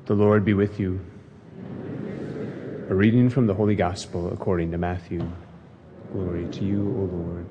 The Lord be with you. A reading from the Holy Gospel according to Matthew. Glory to you, O Lord.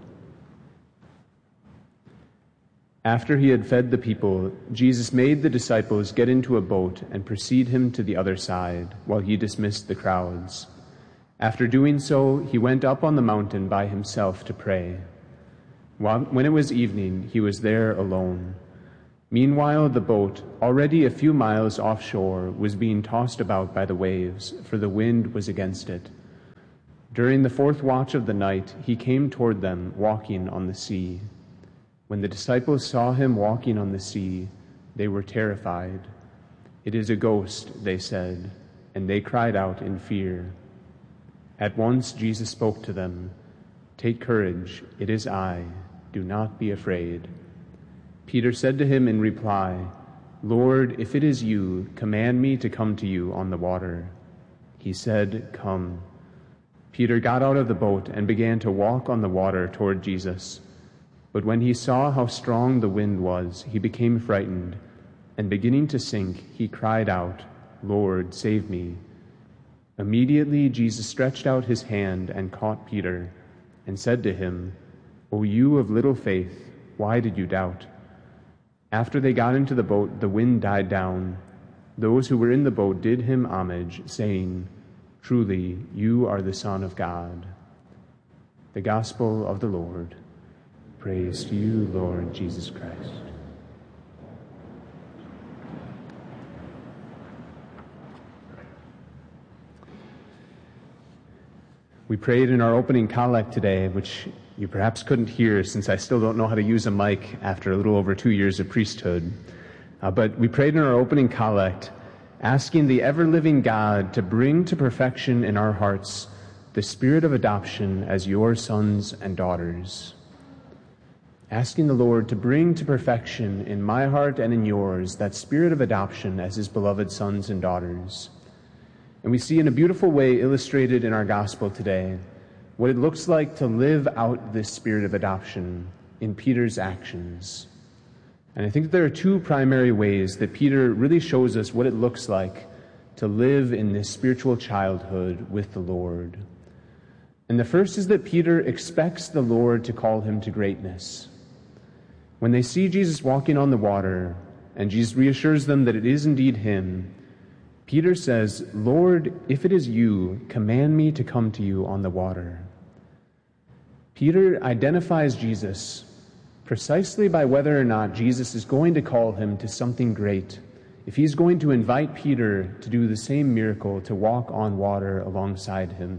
After he had fed the people, Jesus made the disciples get into a boat and precede him to the other side, while he dismissed the crowds. After doing so, he went up on the mountain by himself to pray. When it was evening, he was there alone. Meanwhile, the boat, already a few miles offshore, was being tossed about by the waves, for the wind was against it. During the fourth watch of the night, he came toward them, walking on the sea. When the disciples saw him walking on the sea, they were terrified. "It is a ghost," they said, and they cried out in fear. At once Jesus spoke to them. "Take courage, it is I. Do not be afraid." Peter said to him in reply, "Lord, if it is you, command me to come to you on the water." He said, "Come." Peter got out of the boat and began to walk on the water toward Jesus. But when he saw how strong the wind was, he became frightened, and beginning to sink, he cried out, "Lord, save me." Immediately Jesus stretched out his hand and caught Peter, and said to him, "O you of little faith, why did you doubt?" After they got into the boat, the wind died down. Those who were in the boat did him homage, saying, "Truly, you are the Son of God." The Gospel of the Lord. Praise to you, Lord Jesus Christ. We prayed in our opening collect today, which you perhaps couldn't hear since I still don't know how to use a mic after a little over 2 years of priesthood. But we prayed in our opening collect, asking the ever-living God to bring to perfection in our hearts the spirit of adoption as your sons and daughters. Asking the Lord to bring to perfection in my heart and in yours that spirit of adoption as his beloved sons and daughters. And we see in a beautiful way illustrated in our gospel today what it looks like to live out this spirit of adoption in Peter's actions. And I think that there are two primary ways that Peter really shows us what it looks like to live in this spiritual childhood with the Lord. And the first is that Peter expects the Lord to call him to greatness. When they see Jesus walking on the water, and Jesus reassures them that it is indeed him, Peter says, "Lord, if it is you, command me to come to you on the water." Peter identifies Jesus precisely by whether or not Jesus is going to call him to something great. If he's going to invite Peter to do the same miracle, to walk on water alongside him.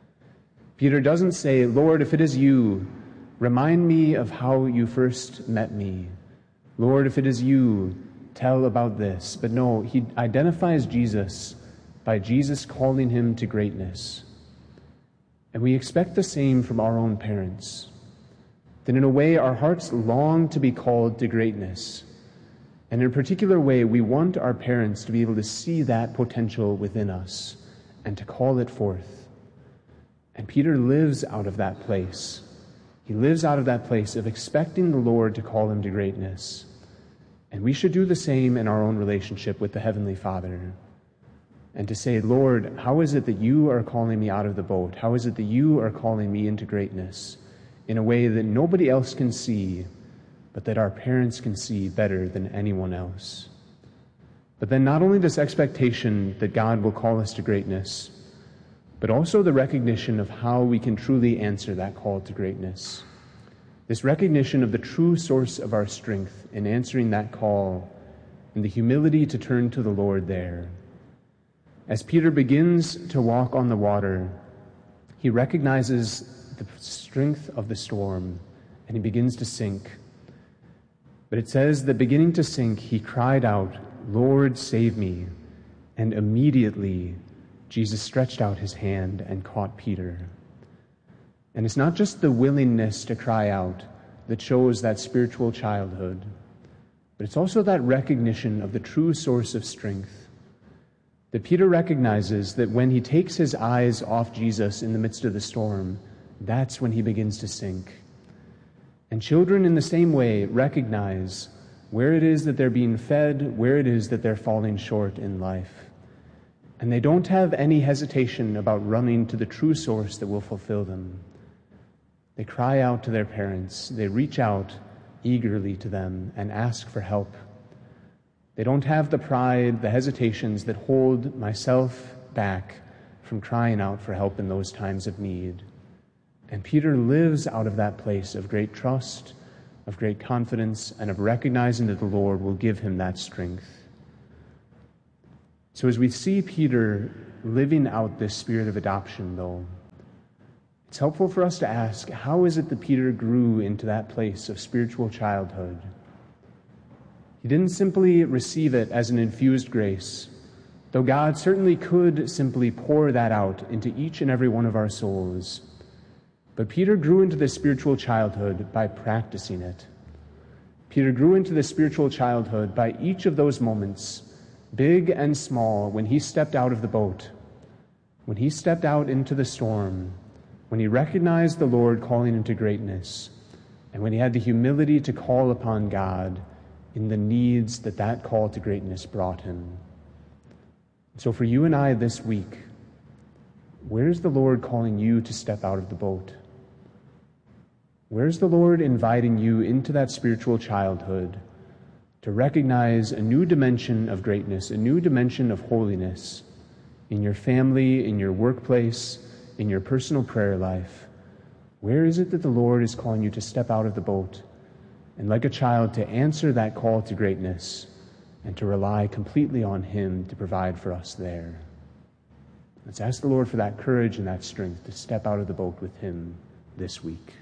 Peter doesn't say, "Lord, if it is you, remind me of how you first met me. Lord, if it is you, tell about this." But no, he identifies Jesus by Jesus calling him to greatness. And we expect the same from our own parents. That in a way, our hearts long to be called to greatness. And in a particular way, we want our parents to be able to see that potential within us and to call it forth. And Peter lives out of that place. He lives out of that place of expecting the Lord to call him to greatness. And we should do the same in our own relationship with the Heavenly Father. And to say, "Lord, how is it that you are calling me out of the boat? How is it that you are calling me into greatness in a way that nobody else can see, but that our parents can see better than anyone else?" But then not only this expectation that God will call us to greatness, but also the recognition of how we can truly answer that call to greatness. This recognition of the true source of our strength in answering that call, and the humility to turn to the Lord there. As Peter begins to walk on the water, he recognizes the strength of the storm, and he begins to sink. But it says that beginning to sink, he cried out, "Lord, save me." And immediately, Jesus stretched out his hand and caught Peter. And it's not just the willingness to cry out that shows that spiritual childhood, but it's also that recognition of the true source of strength. That Peter recognizes that when he takes his eyes off Jesus in the midst of the storm, that's when he begins to sink. And children in the same way recognize where it is that they're being fed, where it is that they're falling short in life. And they don't have any hesitation about running to the true source that will fulfill them. They cry out to their parents. They reach out eagerly to them and ask for help. They don't have the pride, the hesitations that hold myself back from crying out for help in those times of need. And Peter lives out of that place of great trust, of great confidence, and of recognizing that the Lord will give him that strength. So as we see Peter living out this spirit of adoption, though, it's helpful for us to ask, how is it that Peter grew into that place of spiritual childhood? He didn't simply receive it as an infused grace, though God certainly could simply pour that out into each and every one of our souls. But Peter grew into this spiritual childhood by practicing it. Peter grew into this spiritual childhood by each of those moments, big and small, when he stepped out of the boat, when he stepped out into the storm, when he recognized the Lord calling into greatness, and when he had the humility to call upon God in the needs that that call to greatness brought him. So for you and I this week, where is the Lord calling you to step out of the boat? Where is the Lord inviting you into that spiritual childhood to recognize a new dimension of greatness, a new dimension of holiness in your family, in your workplace, in your personal prayer life? Where is it that the Lord is calling you to step out of the boat and, like a child, to answer that call to greatness and to rely completely on him to provide for us there? Let's ask the Lord for that courage and that strength to step out of the boat with him this week.